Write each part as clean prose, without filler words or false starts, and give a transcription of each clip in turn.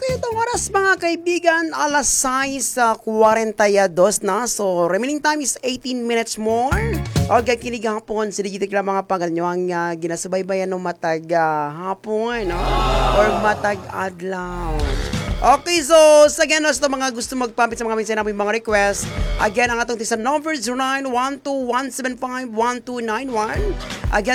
Okay, itong oras mga kaibigan, alas 6:42 na. So, remaining time is 18 minutes more. O, kinig hapon, sinigitik lang mga pagal nyo ang ginasubaybayan ng matag hapon, no? Or matag adlaw. Okay, so, sa again, ito mga gusto magpampit sa mga minsan namin mga request. Again, ang atong tisan number 0912-175-1291. Again,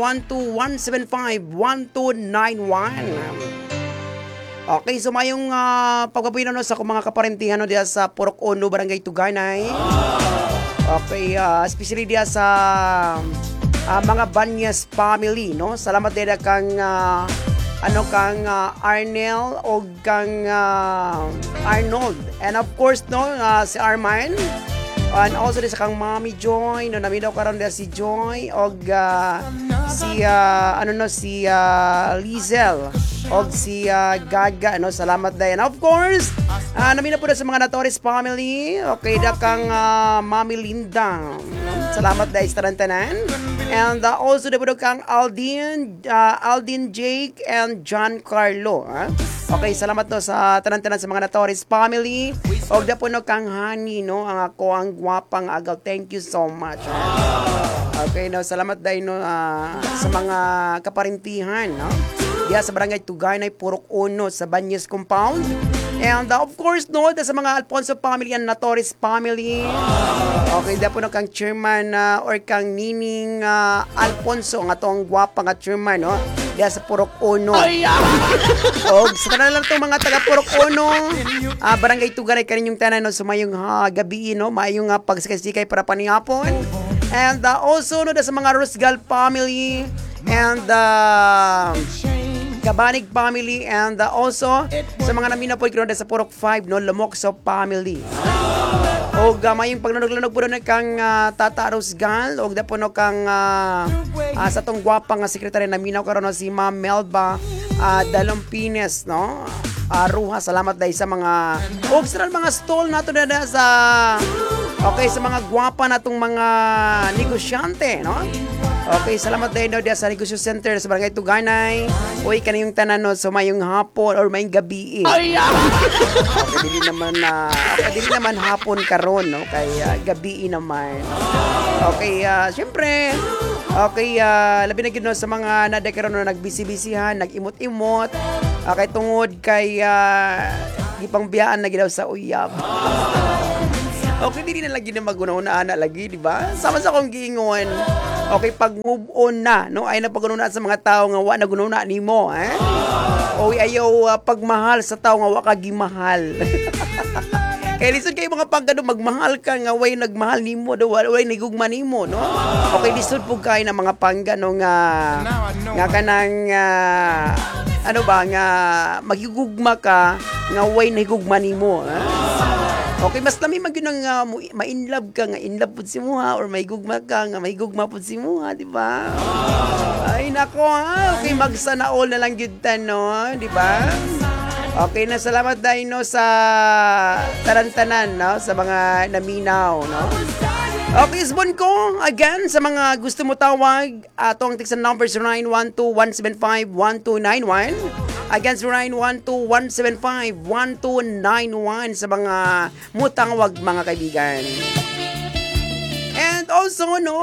0912-175-1291. Okay, so mayong pagpapunan no, sa mga kaparentihan no, diya sa Purok Ono, Barangay Tuganay. Okay, especially diya sa mga Banyas family, no? Salamat din kang Arnel o kang Arnold. And of course, no, si Arman. And also din sa kang Mommy Joy, no, namin daw karon diya si Joy o si Lizel o si Gaga, no, salamat din. Of course, namin na po na sa mga Natoris family. Okay, da kang Mami Linda. Salamat din sa tanan. And also da po kang Aldin Jake and John Carlo. Okay, salamat no sa tanan-tanan sa mga Natoris family. Og da po no kang Honey, no, ang ako ang gwapang agaw. Thank you so much. Okay, no, salamat din no sa mga kaparintihan, no. Diya sa Barangay Tuganay, Purok Ono sa Banyes Compound. And of course, no, sa mga Alfonso family and Natoris family. Okay, diya po no kang chairman or kang Nining Alfonso, nga to ang gwapang chairman, no. Diya sa Purok Ono. O sa tanan lang itong mga taga Purok Ono, Barangay Tuganay, kaninyong tanan, no, sumayong gabi, no, mayong pagsikay-sikay para panihapon. And also, no, sa mga Rusgal family and Kabanig family, and also sa mga namin na po ikinoon sa Purok 5, no, Lumokso family. O mayong pagnanog-lanog po doon kang Tata Rusgal, o da po no kang sa tong gwapang sekretary namin na karon si Ma'am Melba Dalompines, no. Ruha, salamat dahil sa mga obstral mga stall nato na sa sa mga gwapa natong mga negosyante, no. Okay, salamat din daw sa Negosyo Center sa Barangay Tuganay. Uy, kaniyong tanan no, so mayong hapon or mayong gabi. Okay, dili naman hapon karon, no, kay gabi naman. Okay, syempre, okay, labi na gid no sa mga nadekaron no nagbisi-bisihan, nag-imot-imot. Okay, tungod kay gipangbiaan na gidaw sa uyab. Okay, hindi na lagi na maguna-una lagi, di ba? Sama sa kong giingon. Okay, pag move on na, no? Ay na paguna sa mga tao nga wa naguna nimo, eh? O ayaw pagmahal sa tao nga wa ka gimahal. Kaya lisod kayo mga pagkano magmahal ka nga way nagmahal nimo, do way nigugma nimo, no? Okay, lisod po kayo ng mga panggano nga kanang nga magigugma ka nga way nigugma nimo, eh? Okay, mas lami maginang ma-inlove ka nga inlove pud si mo, or may gugma ka nga may gugma pud si mo, di ba? Ay nako okay, magsana all na lang gyud no, di ba? Okay, na salamat dahil no sa tarantanan, no, sa mga naminaw, no. Okay, isbon ko again sa mga gusto mo tawag, atong tiksan number 0912-175-1291. Again, 0912-175-1291 sa mga mutangwag mga kaibigan. And also, no,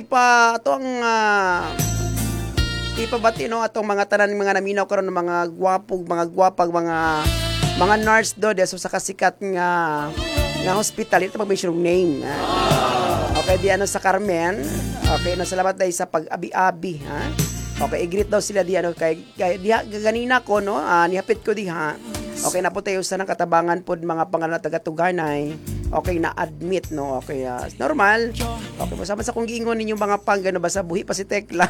ipabati, no, atong mga tanan mga naminaw karon ng mga gwapag, mga nurse do so sa kasikat nga hospital, ito mag-mention name. Okay, di sa Carmen. Okay, salamat dahil sa pag-abi-abi, ha. Okay, i-greet daw sila diyan, kay diha ganina ko, no, nihapit ko diha. Okay, naputayo sa nang katabangan pod mga pangalan taga Tuganay. Okay, na admit, no. Okay, normal. Okay, masama sa kung giingon ninyong mga panggano basta buhi pa si Tekla.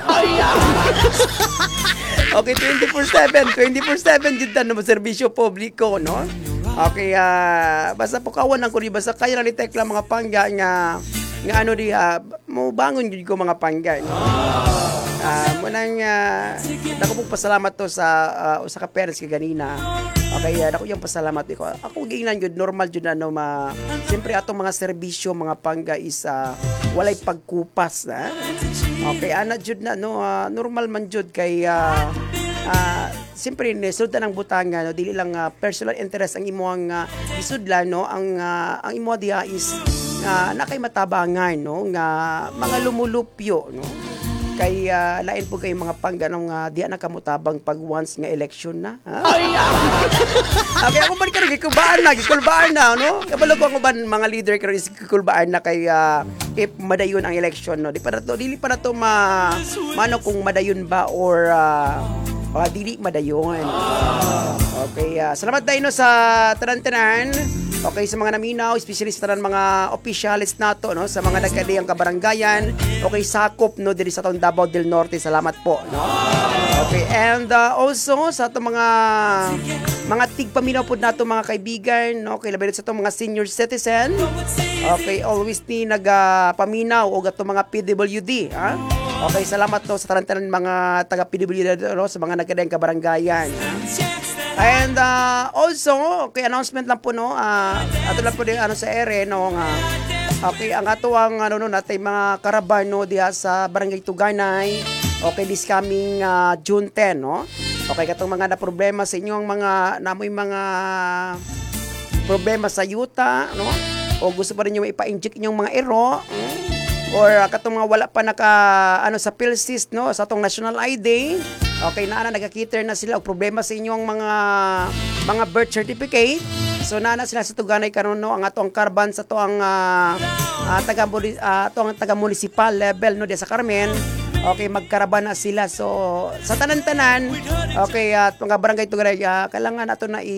Okay, 24/7 jud tan no serbisyo publiko, no. Okay, basta pukawan ang kundi basta kaya lang ni Tekla mga pangga nga ano diha mo bangon jud ko mga pangga, no. Munang dako pong pasalamat to sa usa ka parents ka ganina. Okay, dako yung pasalamat ko. Ako giingnan jud normal jud ano siyempre atong mga serbisyo mga pangga is walay pagkupas, na. Okay, ana jud na no normal man jud kay siyempre sultan ng butanga no dili lang personal interest ang imong isudlan no ang imo diha is nakay matabangan no nga mga lumulupyo no kay lain po kay mga pangganong diha na kamutabang pag once nga election na. Okay, ako ba karon gikulbaan na no? Kabalo ko ako ba mga leader karon is gikulbaan na kay if madayon ang election no. Dili pa na to mano kung madayon ba or dili madayon. Okay, salamat dahil no sa tanan-tanan. Okay, sa mga naminaw, especially sa tanan mga officials nato no, sa mga nagkadiyang kabaranggayan. Okay, sakop no diri sa tong Davao del Norte. Salamat po no. Okay, and also sa atong mga tigpaminaw pod nato mga kaibigan, no, kay labi sa atong mga senior citizen. Okay, always ni nagapaminaw og atong mga PWD, ha? Okay, salamat no sa tanan-tanan mga taga PWD no, sa mga nagkadiyang kabaranggayan, ha? And also, okay, announcement lang po no. Ato lang po din sa ere no nga. Okay, ang ato ang natay mga karaban no diha sa Barangay Tuganay. Okay, this coming June 10 no. Okay, katong mga na problema sa inyong mga namoy mga problema sa yuta no. O gusto pa rin nyo ipa-inject inyong mga ero. Or katong mga wala pa naka sa PhilSys no sa atong National ID. Okay, nagakiter na sila og problema sa inyong mga birth certificate. So sila sa Tuganay karon no ang atong karban sa to ang taga municipal level no di sa Carmen. Okay, magkaraban na sila. So sa tanan-tanan, okay, at mga barangay Tuganay kailangan ato na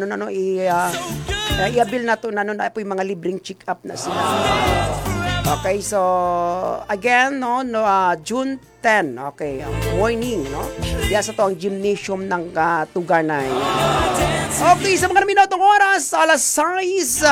i-bill nato na po yung mga libreng check-up na sila. Okay, so again no June 10, okay, morning no. Diya sa to ang gymnasium ng Tuganay. Okay, sa mga minutong oras, alas 6.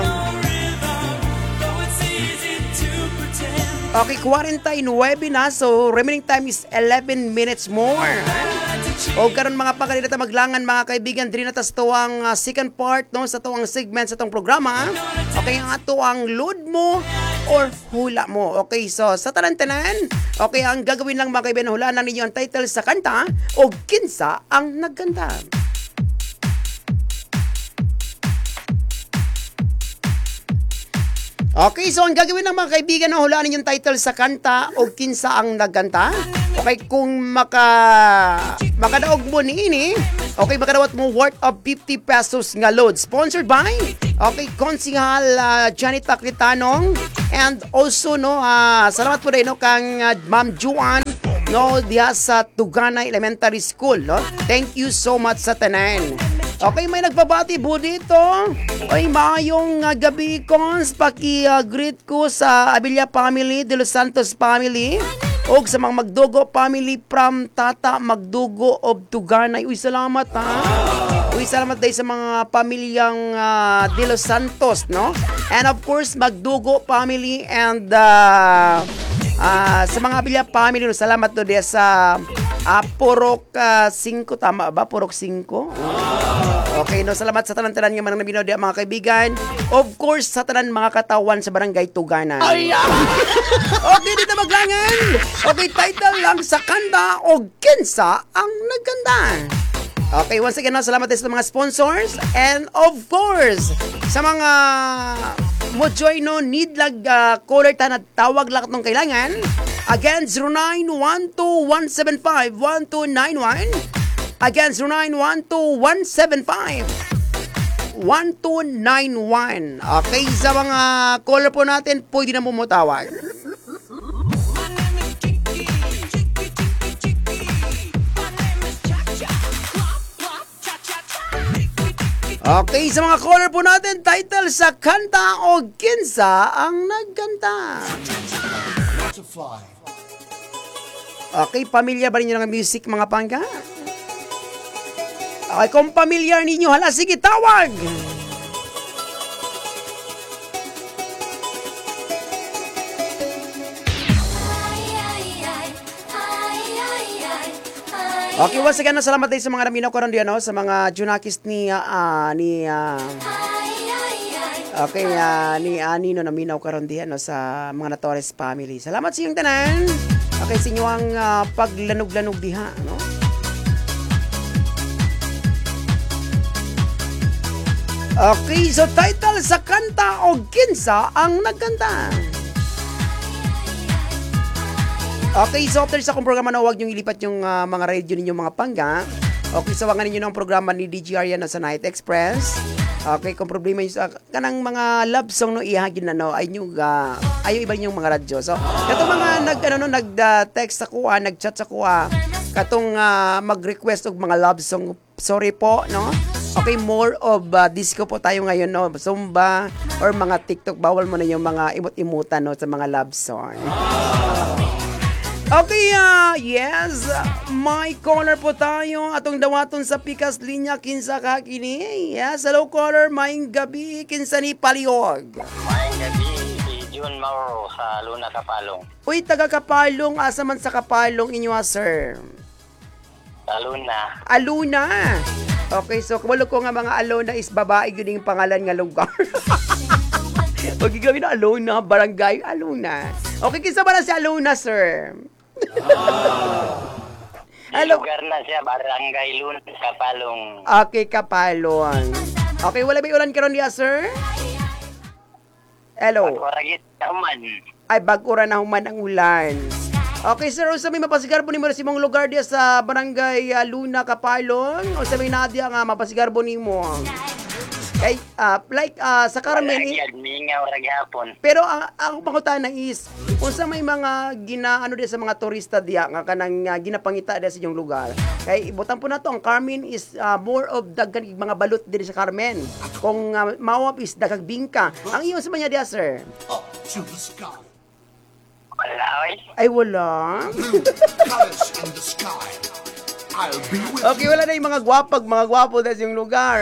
Okay, 49 na. So, remaining time is 11 minutes more. O karon mga pagkanilata maglangan mga kaibigan, diri na tas to ang second part no sa to ang segment sa tong programa. Okay, ang ato ang load mo or hula mo. Okay, so sa tanan-tanan, okay, ang gagawin lang mga kaibigan, hulaan lang ninyo ang title sa kanta o kinsa ang nagkanta. Okay, so ang gagawin ng mga kaibigan na hulaan yung title sa kanta o kinsa ang nagkanta. Okay, kung makadaog mo ni ini, okay, makadawat mo worth of 50 pesos nga load. Sponsored by, okay, Konsihal Janet Taklitanong, and also, no, salamat po rin, no, kang Ma'am Juan, no, diha sa Tuganay Elementary School, no. Thank you so much sa tanan. Okay, may nagpabati po dito. Ay, maayong gabi, Cons. Paki-greet ko sa Abilia family, De Los Santos family, o sa mga Magdugo family from Tata Magdugo of Tuganay. Uy, salamat ha. Uy, salamat dahil sa mga pamilyang De Los Santos, no? And of course, Magdugo family and sa mga Abilia family, no? Salamat do dahil sa Purok 5, tama ba? Purok 5? Okay, no, salamat sa tanan-tanan nga manang nabinaw mga kaibigan. Of course, sa tanan mga katawan sa Barangay Tuganay. Okay, dito maglangan. Okay, title lang sa kanta o kinsa ang nagkanta. Okay, once again, no, salamat din sa mga sponsors. And of course, sa mga mojoy no need lag caller tanad tawag lang itong kailangan. Again, 0912-175-1291. Again, 0912-175-1291. Okay, sa mga caller po natin, pwede na bumutawag. Okay, sa mga caller po natin, title sa kanta o kinsa ang nagkanta. Okay, pamilya ba ninyo ng music mga pangga? Okay, kung pamilyar ninyo, hala, sige, tawag! Okay, once again, salamat din sa mga naminaw ko ron diyan, no? Sa mga Junakis ni Nino naminaw ka ron diyan, no? Sa mga Torres family. Salamat sa inyong tanan. Okay, sa inyo ang paglanog-lanog diha, no? Okay, so title sa kanta o kinsa ang nagkanta? Okay, so after sa akong programa na huwag niyong ilipat yung mga radio ninyo mga pangga. Okay, so wangan ninyo ng programa ni DJ Aryan na sa Night Express. Okay, kung problema yung kanang mga love song no ihagin na no ay nyo ayaw iba yung mga radyo. So, katong mga nag-text ako, nag-chat ako katong mag-request og mga love song. Sorry po, no? Okay, more of disco po tayo ngayon, no? Zumba or mga TikTok, bawal mo na yung mga imut-imutan no sa mga love song. Okay, yes, may caller po tayo atong dawaton sa Pikas Linya kinsa ka kini. Yes, hello caller, maayong gabi kinsa ni Paliog. Maayong gabi, si June Mauro sa Luna Kapalong. Uy, taga Kapalong, asa man sa Kapalong inyo sir? Sa Luna. Aluna. Okay, so kumalo ko nga mga Alona is babae yun yung pangalan nga lugar. Okay, gawin na Alona, barangay Alona. Okay, kinsa ba na si Alona, sir? Hello. Lugar na siya, Barangay Luna, Kapalong. Okay, Kapalong. Okay, wala ba ulan karon diya, sir? Hello. Pagwaragit na human. Ay, bag-ura na human ang ulan. Okay, sir, o sa may mapasigarbo ni mo sa imong lugar diya sa Barangay Luna, Kapalong? O sa may nadia nga mapasigarbo ni mo? Kay, sa Carmen... Mingaw, raghapon. Pero ang pangutana is, kung sa may mga ginaano diya sa mga turista diya, nga kanang ginapangita diya sa inyong lugar, kay ibutan po na to, ang Carmen is more of daghan mga balot diya sa Carmen. Kung mawap is daghang bingka. Ang iyo sa manya diya, sir? Up to the sky. Wala, oy. Ay, wala. Colors in the sky. I'll be with Okay, wala na yung mga gwapo diya sa inyong lugar.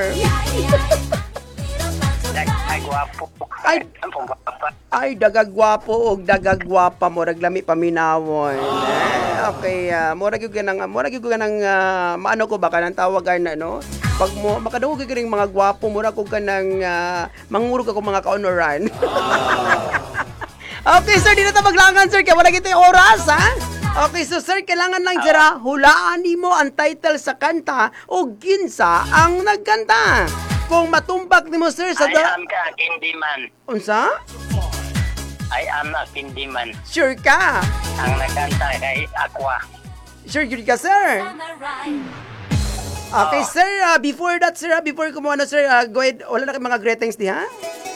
Ay, guwapo. Ay. Ang pagwapa. Ay, dagagwapo o dagagwapa mo, raglami paminawon. Okay, murag yung ganang, maano ko ba, kanang tawagan na, no? Pag mo, makadawag ka rin mga gwapo, murag ko kanang, mangurog ako mga kaunoran. Okay, sir, di na tayo maglangan, sir, kaya wala kita yung oras, ha? Okay, so sir, kailangan lang sira, hulaan mo ang title sa kanta o ginsa ang nagkanta. Kung matumbak ni mo, sir, sa... I am ka, Kindiman. Unsa? I am a Kindiman. Sure ka? Ang nagkanta kay Aqua. Sure ka, sir? Okay, sir, before that, sir, before kumuha na, sir, go ahead, wala na kayong mga greetings di, ha?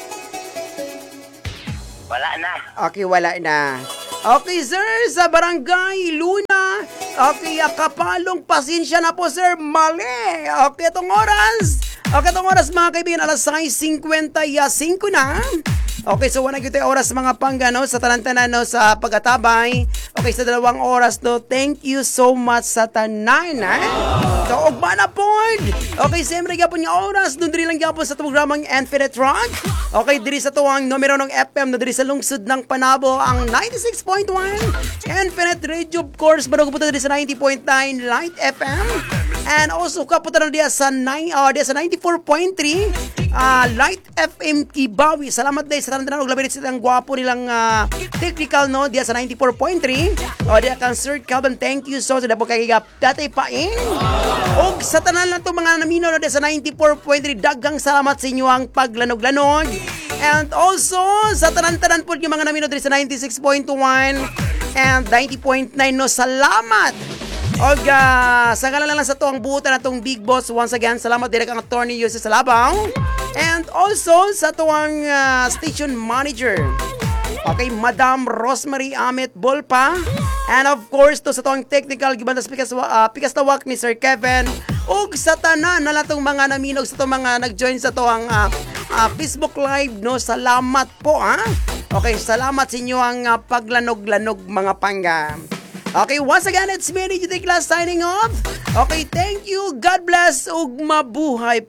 Wala na. Okay, wala na. Okay, sir, sa Barangay Luna, okay, Kapalong, pasensya na po, sir, mali. Okay, itong oras, mga kaibigan, alas 6:55 na. Okay, so wala kita oras mga panggano sa tanan-tanan no, sa pag-atabay. Okay, sa 2 oras no, thank you so much sa tanan. So, ugma na po. Okay, siyempre gyapon nga oras, doon diri lang gyapon sa programang Infinite Rock. Okay, diri sa tuwang numero ng FM no, diri sa lungsod ng Panabo, ang 96.1 Infinite Radio, of course, bago po diri sa 90.9 Light FM. And also, kapunta na diya sa 94.3 Light FM Kibawi. Salamat din sa tanan-tanan og labi silang gwapo nilang technical no diya sa 94.3. O diya kang Sir Calvin, thank you so sa dapo kay Tatay Paing. Og sa tanan lang to mga namino no diya sa 94.3, daghang salamat sa inyo ang paglanog-lanog. And also sa tanan-tanan po yung mga namino diya sa 96.1 and 90.9 no, salamat. Og sa ngalan lang sa to ang buutan na tong Big Boss. Once again, salamat direct ang attorney Jose Salabaw. And also sa to ang station manager. Okay, Madam Rosemary Amit Bolpa. And of course, to sa to ang technical gibantas pikas tawak ni Sir Kevin. Og sa tanan na latong mga naminog sa to mga nag-join sa to ang Facebook Live no. Salamat po ha. Okay, salamat sa inyo ang paglanog-lanog mga pangga. Okay, once again, it's me, DJ Class, signing off. Okay, thank you. God bless ug mabuhay